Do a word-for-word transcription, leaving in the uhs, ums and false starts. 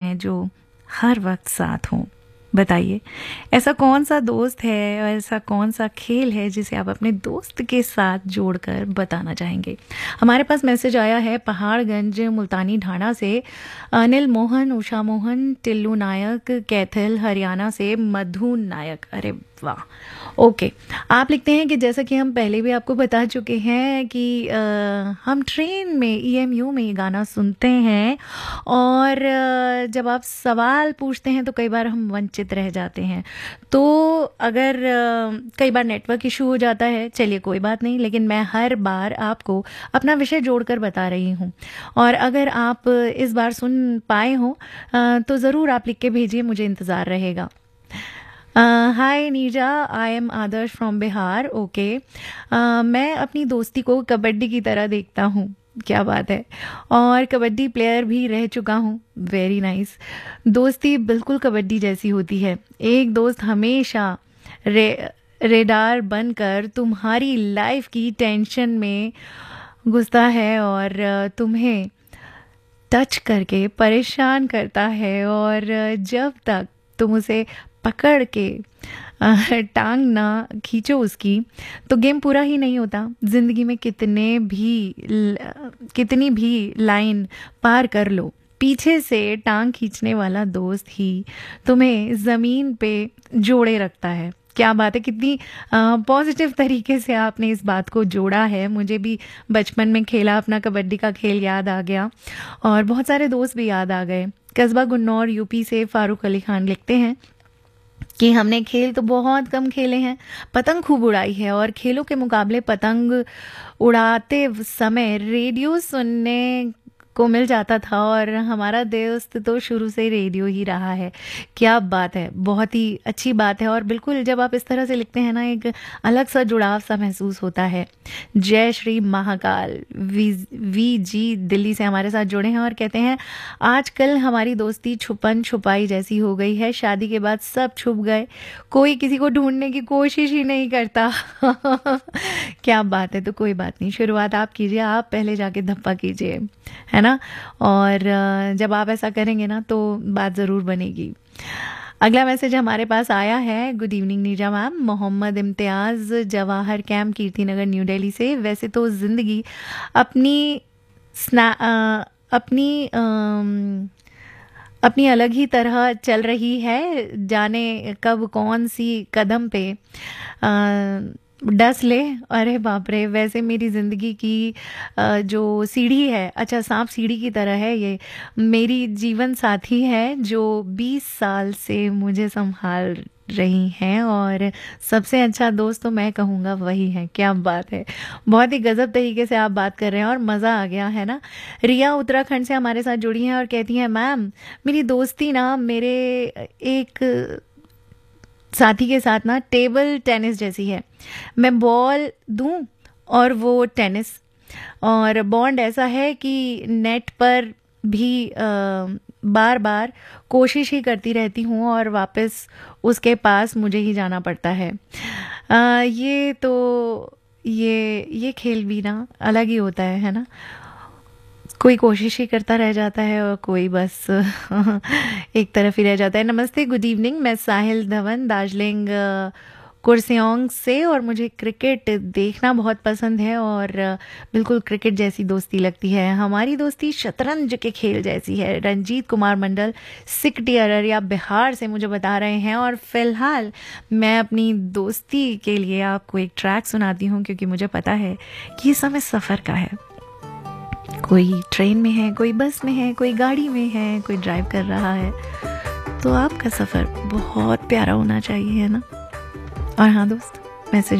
हैं जो हर वक्त साथ हों? बताइए, ऐसा कौन सा दोस्त है और ऐसा कौन सा खेल है जिसे आप अपने दोस्त के साथ जोड़कर बताना चाहेंगे? हमारे पास मैसेज आया है पहाड़गंज मुल्तानी ढाणा से अनिल मोहन, उषा मोहन, टिल्लू नायक, कैथल हरियाणा से मधु नायक। अरे वाह, ओके। आप लिखते हैं कि जैसा कि हम पहले भी आपको बता चुके हैं कि आ, हम ट्रेन में ईएमयू में ये गाना सुनते हैं और आ, जब आप सवाल पूछते हैं तो कई बार हम वंचित रह जाते हैं। तो अगर आ, कई बार नेटवर्क इशू हो जाता है, चलिए कोई बात नहीं, लेकिन मैं हर बार आपको अपना विषय जोड़कर बता रही हूँ। और अगर आप इस बार सुन पाए हो तो ज़रूर आप लिख के भेजिए, मुझे इंतज़ार रहेगा। हाय नीजा, I am Adarsh from Bihar. Okay, मैं अपनी दोस्ती को कबड्डी की तरह देखता हूँ। क्या बात है, और कबड्डी प्लेयर भी रह चुका हूँ। Very nice. दोस्ती बिल्कुल कबड्डी जैसी होती है। एक दोस्त हमेशा रे रेडार बनकर तुम्हारी लाइफ की टेंशन में घुसता है और तुम्हें टच करके परेशान करता है, और जब तक तुम उसे पकड़ के टांग ना खींचो उसकी, तो गेम पूरा ही नहीं होता। ज़िंदगी में कितने भी कितनी भी लाइन पार कर लो, पीछे से टांग खींचने वाला दोस्त ही तुम्हें ज़मीन पे जोड़े रखता है। क्या बात है, कितनी पॉजिटिव तरीके से आपने इस बात को जोड़ा है। मुझे भी बचपन में खेला अपना कबड्डी का खेल याद आ गया और बहुत सारे दोस्त भी याद आ गए। कस्बा गुन्नौर यूपी से फारूक अली खान लिखते हैं कि हमने खेल तो बहुत कम खेले हैं, पतंग खूब उड़ाई है, और खेलों के मुकाबले पतंग उड़ाते समय रेडियो सुनने को मिल जाता था, और हमारा दोस्त तो शुरू से रेडियो ही रहा है। क्या बात है, बहुत ही अच्छी बात है। और बिल्कुल जब आप इस तरह से लिखते हैं ना, एक अलग सा जुड़ाव सा महसूस होता है। जय श्री महाकाल वी वी जी दिल्ली से हमारे साथ जुड़े हैं और कहते हैं आजकल हमारी दोस्ती छुपन छुपाई जैसी हो गई है। शादी के बाद सब छुप गए, कोई किसी को ढूंढने की कोशिश ही नहीं करता। क्या बात है, तो कोई बात नहीं, शुरुआत आप कीजिए, आप पहले जाके धप्पा कीजिए, है ना। और जब आप ऐसा करेंगे ना तो बात ज़रूर बनेगी। अगला मैसेज हमारे पास आया है। गुड इवनिंग नीजा मैम, मोहम्मद इम्तियाज़ जवाहर कैंप कीर्तिनगर न्यू दिल्ली से। वैसे तो ज़िंदगी अपनी स्ना आ, अपनी आ, अपनी अलग ही तरह चल रही है, जाने कब कौन सी कदम पे आ, डस ले। अरे बाप रे, वैसे मेरी ज़िंदगी की जो सीढ़ी है, अच्छा सांप सीढ़ी की तरह है, ये मेरी जीवन साथी है जो बीस साल से मुझे संभाल रही हैं, और सबसे अच्छा दोस्त तो मैं कहूँगा वही है। क्या बात है, बहुत ही गजब तरीके से आप बात कर रहे हैं और मज़ा आ गया, है ना। रिया उत्तराखंड से हमारे साथ जुड़ी हैं और कहती हैं मैम, मेरी दोस्ती ना मेरे एक साथी के साथ ना टेबल टेनिस जैसी है। मैं बॉल दूं और वो टेनिस, और बॉन्ड ऐसा है कि नेट पर भी आ, बार बार कोशिश ही करती रहती हूँ और वापस उसके पास मुझे ही जाना पड़ता है। आ, ये तो ये ये खेल भी ना अलग ही होता है है ना। कोई कोशिश ही करता रह जाता है और कोई बस एक तरफ ही रह जाता है। नमस्ते, गुड इवनिंग, मैं साहिल धवन दार्जिलिंग कुर्सियोंग से, और मुझे क्रिकेट देखना बहुत पसंद है, और बिल्कुल क्रिकेट जैसी दोस्ती लगती है। हमारी दोस्ती शतरंज के खेल जैसी है। रंजीत कुमार मंडल सिकटी अररिया बिहार से मुझे बता रहे हैं। और फिलहाल मैं अपनी दोस्ती के लिए आपको एक ट्रैक सुनाती हूँ, क्योंकि मुझे पता है कि ये समय सफ़र का है। कोई ट्रेन में है, कोई बस में है, कोई गाड़ी में है, कोई ड्राइव कर रहा है, तो आपका सफ़र बहुत प्यारा होना चाहिए, है ना। और हाँ दोस्त, मैसेज